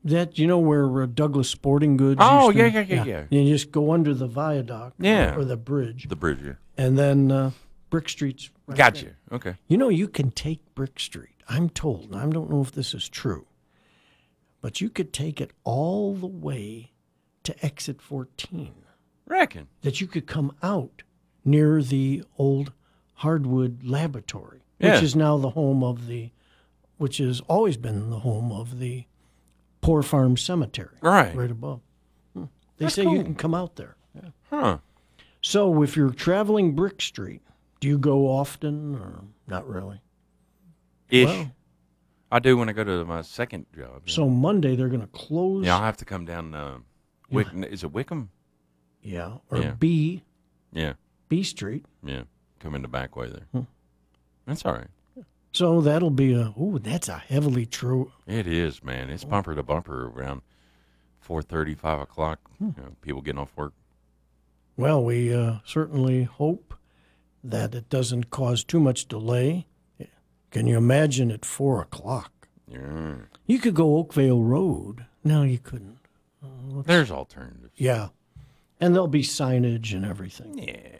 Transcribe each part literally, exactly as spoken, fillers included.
That, you know, where uh, Douglas Sporting Goods Oh, used to- yeah, yeah, yeah, yeah. You just go under the viaduct Yeah. or the bridge. The bridge, yeah. And then uh, Brick Street's right Gotcha. there. Okay. You know, you can take Brick Street. I'm told, and I don't know if this is true, but you could take it all the way to exit fourteen. Reckon. That you could come out near the old Hardwood Laboratory, which Yeah. is now the home of the, which has always been the home of the Poor Farm Cemetery. Right. Right above. Hmm. They That's say cool. you can come out there. Yeah. Huh. So if you're traveling Brick Street, do you go often or not really? Ish. Well, I do when I go to my second job. so Monday they're going to close. Yeah, I'll have to come down. Uh, Wick, Is it Wickham? Yeah, or Yeah. B, Yeah. B Street. Yeah. Come in the back way there. Hmm. That's all right. So that'll be a, ooh, that's a heavily true. It is, man. It's bumper to bumper around four thirty, five o'clock. Hmm. You know, people getting off work. Well, we uh, certainly hope that it doesn't cause too much delay. Can you imagine at four o'clock? Yeah. You could go Oakvale Road. No, you couldn't. Uh, There's alternatives. Yeah. And there'll be signage and everything. Yeah.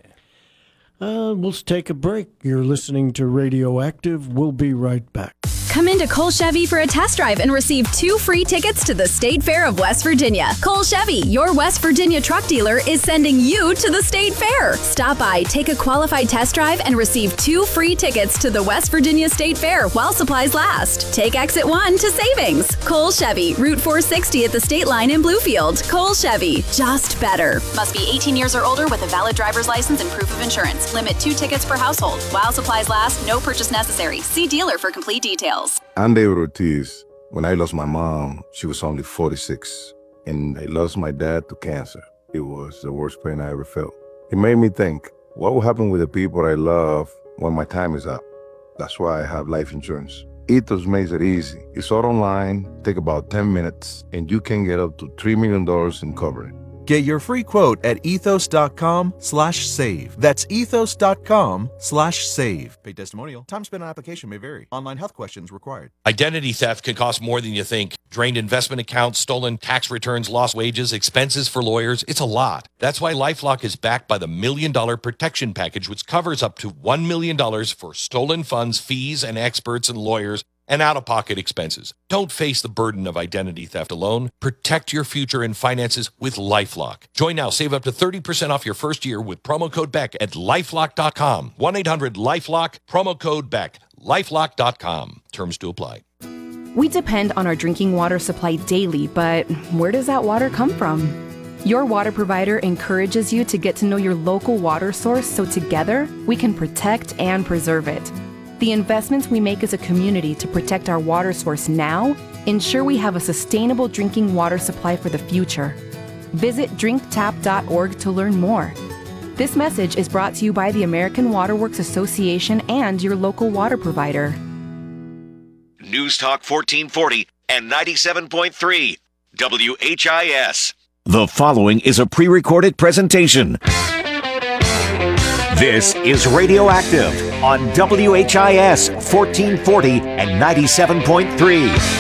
Uh, we'll take a break. You're listening to Radioactive. We'll be right back. Come into Cole Chevy for a test drive and receive two free tickets to the State Fair of West Virginia. Cole Chevy, your West Virginia truck dealer, is sending you to the State Fair. Stop by, take a qualified test drive, and receive two free tickets to the West Virginia State Fair while supplies last. Take exit one to Savings. Cole Chevy, Route four sixty at the state line in Bluefield. Cole Chevy, just better. Must be eighteen years or older with a valid driver's license and proof of insurance. Limit two tickets per household. While supplies last, no purchase necessary. See dealer for complete details. I'm David Ortiz. When I lost my mom, she was only forty-six, and I lost my dad to cancer. It was the worst pain I ever felt. It made me think, what will happen with the people I love when my time is up? That's why I have life insurance. Ethos makes it easy. It's all online, take about ten minutes, and you can get up to three million dollars in coverage. Get your free quote at ethos.com slash save. That's ethos.com slash save. Paid testimonial. Time spent on application may vary. Online health questions required. Identity theft can cost more than you think. Drained investment accounts, stolen tax returns, lost wages, expenses for lawyers. It's a lot. That's why LifeLock is backed by the Million Dollar Protection Package, which covers up to one million dollars for stolen funds, fees, and experts and lawyers, and out-of-pocket expenses. Don't face the burden of identity theft alone. Protect your future and finances with LifeLock. Join now. Save up to thirty percent off your first year with promo code Beck at lifelock dot com. one eight hundred lifelock, promo code Beck. lifelock dot com. Terms to apply. We depend on our drinking water supply daily, but where does that water come from? Your water provider encourages you to get to know your local water source so together we can protect and preserve it. The investments we make as a community to protect our water source now ensure we have a sustainable drinking water supply for the future. Visit drink tap dot org to learn more. This message is brought to you by the American Water Works Association and your local water provider. News Talk fourteen forty and ninety-seven point three W H I S. The following is a pre-recorded presentation. This is Radioactive on W H I S fourteen forty and ninety-seven point three.